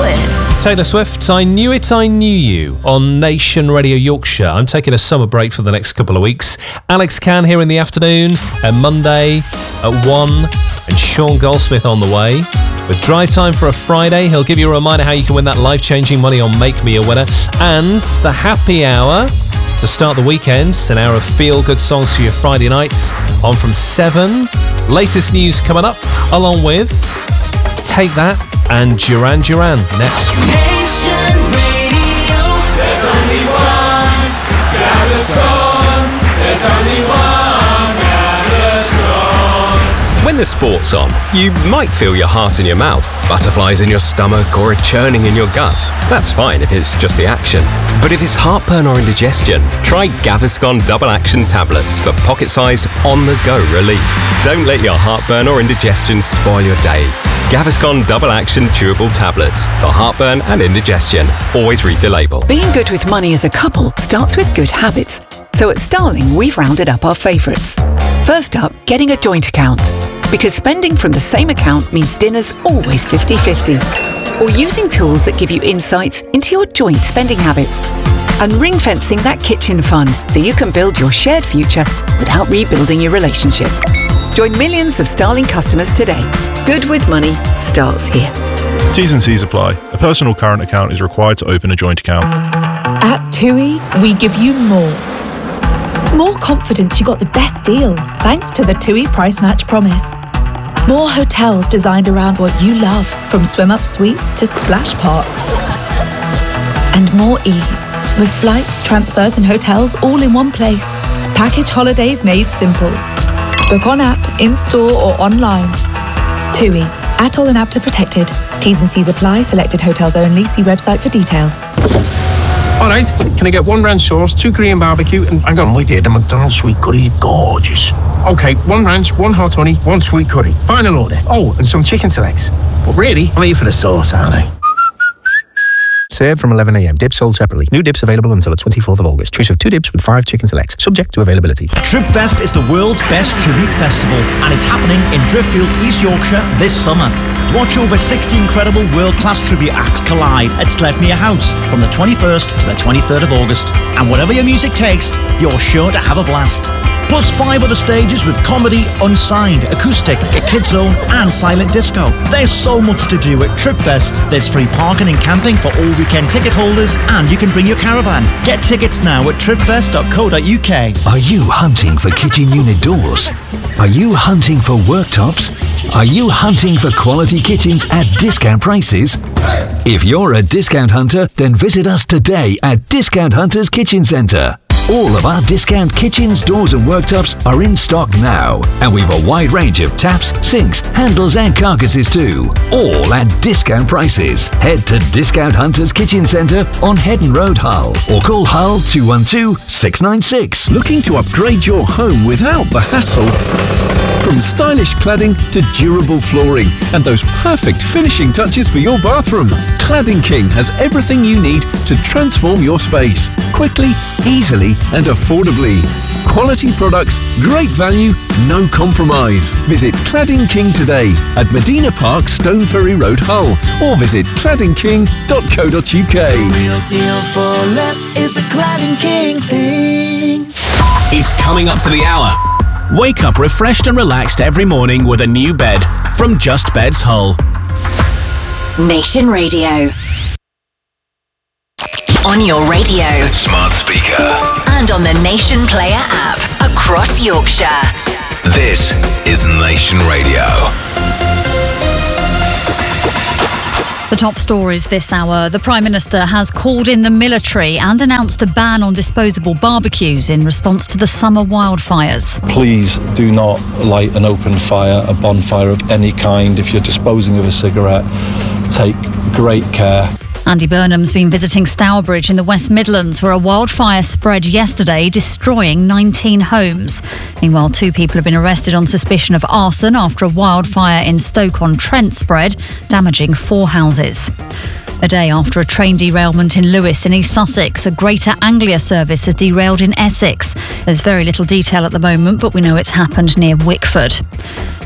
it. Taylor Swift, I Knew It, I Knew You on Nation Radio Yorkshire. I'm taking a summer break for the next couple of weeks. Alex Can here in the afternoon, Monday at 1, and Sean Goldsmith on the way. With Drive Time for a Friday, he'll give you a reminder how you can win that life-changing money on Make Me a Winner. And the happy hour to start the weekend, an hour of feel-good songs for your Friday nights on from 7. Latest news coming up, along with Take That and Duran Duran next. Nation Radio. There's only one Gaviscon. There's only one Gaviscon. When the sport's on, you might feel your heart in your mouth, butterflies in your stomach, or a churning in your gut. That's fine if it's just the action. But if it's heartburn or indigestion, try Gaviscon Double Action Tablets for pocket-sized, on-the-go relief. Don't let your heartburn or indigestion spoil your day. Gaviscon Double Action Chewable Tablets for heartburn and indigestion. Always read the label. Being good with money as a couple starts with good habits. So at Starling, we've rounded up our favourites. First up, getting a joint account. Because spending from the same account means dinner's always 50-50. Or using tools that give you insights into your joint spending habits. And ring-fencing that kitchen fund so you can build your shared future without rebuilding your relationship. Join millions of Starling customers today. Good with money starts here. T's and C's apply. A personal current account is required to open a joint account. At TUI, we give you more. More confidence you got the best deal, thanks to the TUI Price Match Promise. More hotels designed around what you love, from swim-up suites to splash parks. And more ease, with flights, transfers and hotels all in one place. Package holidays made simple. Book on app, in-store or online. TUI. ATOL and APTA protected. T's and C's apply. Selected hotels only. See website for details. All right, can I get 1 ranch sauce, 2 Korean barbecue, and hang on, wait there, the McDonald's sweet curry, gorgeous. Okay, 1 ranch, 1 hot honey, 1 sweet curry. Final order. Oh, and some chicken selects. But really, I'm here for the sauce, aren't I? Served from 11 a.m. Dips sold separately. New dips available until the 24th of August. Choice of 2 dips with 5 chicken selects. Subject to availability. Tripfest is the world's best tribute festival, and it's happening in Driffield, East Yorkshire this summer. Watch over 60 incredible world-class tribute acts collide at Sledmere House from the 21st to the 23rd of August. And whatever your music takes, you're sure to have a blast. Plus 5 other stages with comedy, unsigned, acoustic, a kids zone and silent disco. There's so much to do at Tripfest. There's free parking and camping for all weekend ticket holders, and you can bring your caravan. Get tickets now at tripfest.co.uk. Are you hunting for kitchen unit doors? Are you hunting for worktops? Are you hunting for quality kitchens at discount prices? If you're a discount hunter, then visit us today at Discount Hunters Kitchen Centre. All of our discount kitchens, doors and worktops are in stock now, and we've a wide range of taps, sinks, handles and carcasses too, all at discount prices. Head to Discount Hunters Kitchen Centre on Headon Road, Hull, or call Hull 212 696. Looking to upgrade your home without the hassle? From stylish cladding to durable flooring and those perfect finishing touches for your bathroom, Cladding King has everything you need to transform your space quickly, easily and affordably. Quality products, great value, no compromise. Visit Cladding King today at Medina Park, Stone Ferry Road, Hull, or visit claddingking.co.uk. The real deal for less is a Cladding King thing. It's coming up to the hour. Wake up refreshed and relaxed every morning with a new bed from Just Beds Hull. Nation Radio. On your radio. Smart speaker. And on the Nation Player app. Across Yorkshire. This is Nation Radio. The top stories this hour. The Prime Minister has called in the military and announced a ban on disposable barbecues in response to the summer wildfires. Please do not light an open fire, a bonfire of any kind. If you're disposing of a cigarette, take great care. Andy Burnham's been visiting Stourbridge in the West Midlands, where a wildfire spread yesterday, destroying 19 homes. Meanwhile, 2 people have been arrested on suspicion of arson after a wildfire in Stoke-on-Trent spread, damaging 4 houses. A day after a train derailment in Lewes in East Sussex, a Greater Anglia service has derailed in Essex. There's very little detail at the moment, but we know it's happened near Wickford.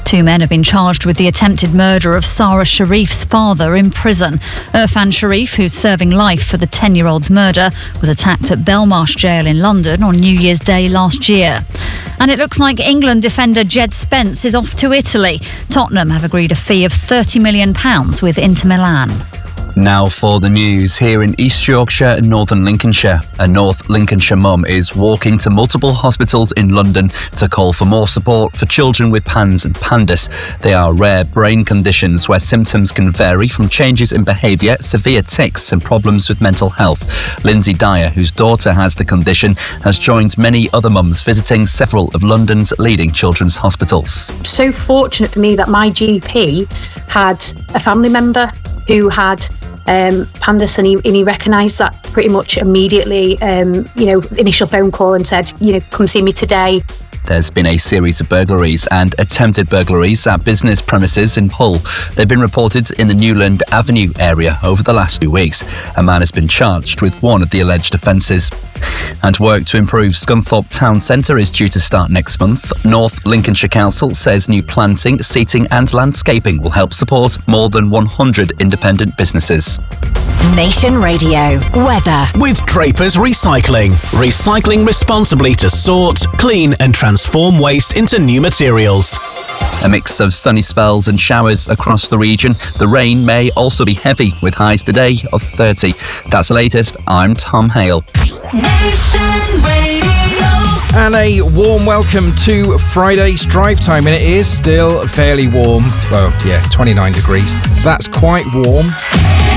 2 men have been charged with the attempted murder of Sarah Sharif's father in prison. Irfan Sharif, who's serving life for the 10-year-old's murder, was attacked at Belmarsh Jail in London on New Year's Day last year. And it looks like England defender Jed Spence is off to Italy. Tottenham have agreed a fee of £30 million with Inter Milan. Now for the news. Here in East Yorkshire and Northern Lincolnshire, a North Lincolnshire mum is walking to multiple hospitals in London to call for more support for children with PANS and PANDAS. They are rare brain conditions where symptoms can vary from changes in behaviour, severe tics and problems with mental health. Lindsay Dyer, whose daughter has the condition, has joined many other mums visiting several of London's leading children's hospitals. So fortunate for me that my GP had a family member who had PANDAS, and he recognised that pretty much immediately. Initial phone call and said, come see me today. There's been a series of burglaries and attempted burglaries at business premises in Hull. They've been reported in the Newland Avenue area over the last 2 weeks. A man has been charged with one of the alleged offences. And work to improve Scunthorpe Town Centre is due to start next month. North Lincolnshire Council says new planting, seating and landscaping will help support more than 100 independent businesses. Nation Radio weather. With Draper's Recycling. Recycling responsibly to sort, clean and transform waste into new materials. A mix of sunny spells and showers across the region. The rain may also be heavy, with highs today of 30. That's the latest. I'm Tom Hale. And a warm welcome to Friday's drive time, and it is still fairly warm. Well, yeah, 29 degrees. That's quite warm.